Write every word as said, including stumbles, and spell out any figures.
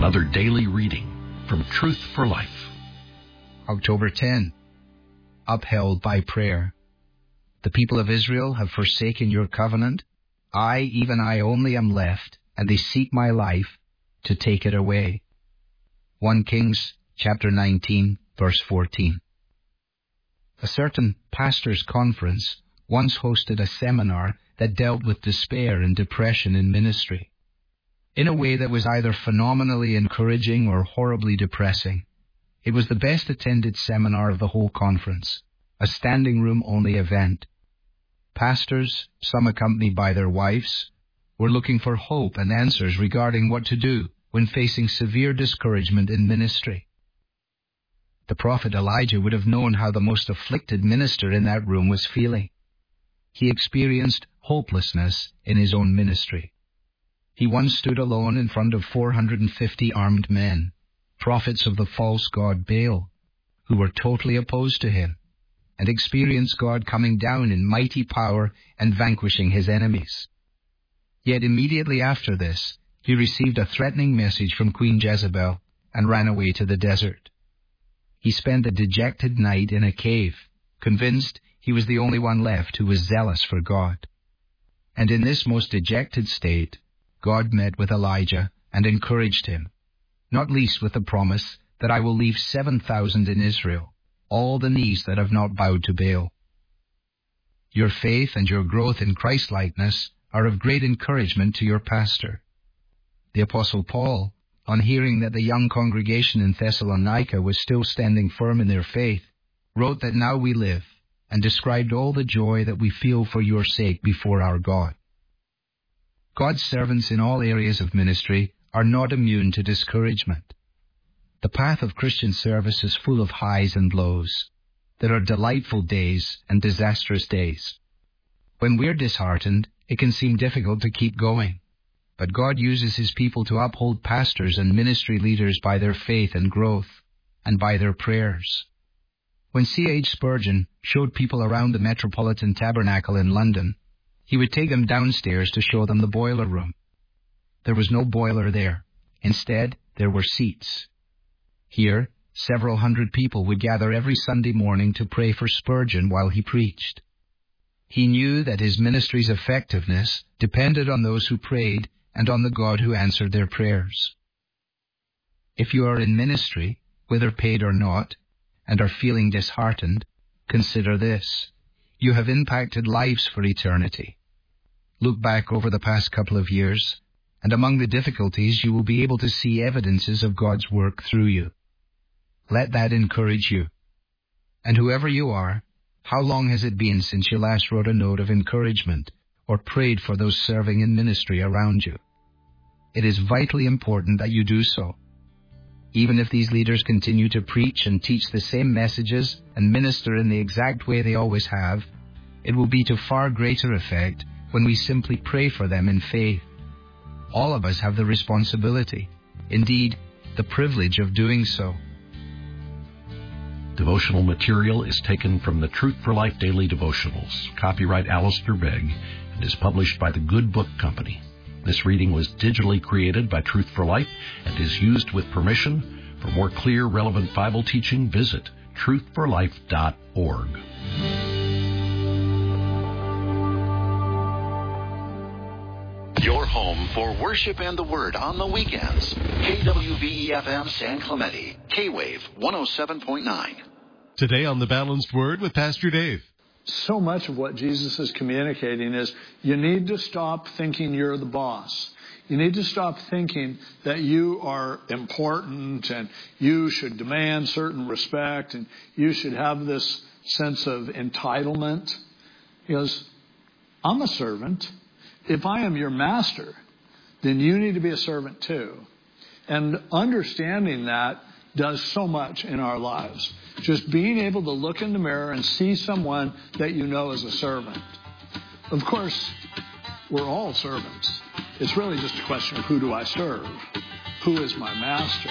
another daily reading from Truth for Life. October tenth. Upheld by prayer. The people of Israel have forsaken your covenant. I, even I only, am left, and they seek my life to take it away. First Kings chapter nineteen, verse fourteen. A certain pastors' conference once hosted a seminar that dealt with despair and depression in ministry, in a way that was either phenomenally encouraging or horribly depressing. It was the best attended seminar of the whole conference, a standing room only event. Pastors, some accompanied by their wives, were looking for hope and answers regarding what to do when facing severe discouragement in ministry. The prophet Elijah would have known how the most afflicted minister in that room was feeling. He experienced hopelessness in his own ministry. He once stood alone in front of four hundred fifty armed men, prophets of the false god Baal, who were totally opposed to him, and experienced God coming down in mighty power and vanquishing his enemies. Yet immediately after this, he received a threatening message from Queen Jezebel and ran away to the desert. He spent a dejected night in a cave, convinced he was the only one left who was zealous for God. And in this most dejected state, God met with Elijah and encouraged him, not least with the promise that I will leave seven thousand in Israel, all the knees that have not bowed to Baal. Your faith and your growth in Christ-likeness are of great encouragement to your pastor. The Apostle Paul, on hearing that the young congregation in Thessalonica was still standing firm in their faith, wrote that now we live, and described all the joy that we feel for your sake before our God. God's servants in all areas of ministry are not immune to discouragement. The path of Christian service is full of highs and lows. There are delightful days and disastrous days. When we're disheartened, it can seem difficult to keep going. But God uses his people to uphold pastors and ministry leaders by their faith and growth, and by their prayers. When C H Spurgeon showed people around the Metropolitan Tabernacle in London, he would take them downstairs to show them the boiler room. There was no boiler there. Instead, there were seats. Here, several hundred people would gather every Sunday morning to pray for Spurgeon while he preached. He knew that his ministry's effectiveness depended on those who prayed and on the God who answered their prayers. If you are in ministry, whether paid or not, and are feeling disheartened, consider this. You have impacted lives for eternity. Look back over the past couple of years, and among the difficulties you will be able to see evidences of God's work through you. Let that encourage you. And whoever you are, how long has it been since you last wrote a note of encouragement or prayed for those serving in ministry around you? It is vitally important that you do so. Even if these leaders continue to preach and teach the same messages and minister in the exact way they always have, it will be to far greater effect when we simply pray for them in faith. All of us have the responsibility, indeed, the privilege of doing so. Devotional material is taken from the Truth for Life Daily Devotionals, copyright Alistair Begg, and is published by the Good Book Company. This reading was digitally created by Truth for Life and is used with permission. For more clear, relevant Bible teaching, visit truth for life dot org. Your home for worship and the Word on the weekends. K W V E F M San Clemente, K-Wave one oh seven point nine. Today on The Balanced Word with Pastor Dave. So much of what Jesus is communicating is you need to stop thinking you're the boss. You need to stop thinking that you are important and you should demand certain respect and you should have this sense of entitlement. He goes, I'm a servant. If I am your master, then you need to be a servant too. And understanding that does so much in our lives. Just being able to look in the mirror and see someone that you know as a servant. Of course, we're all servants. It's really just a question of who do I serve? Who is my master?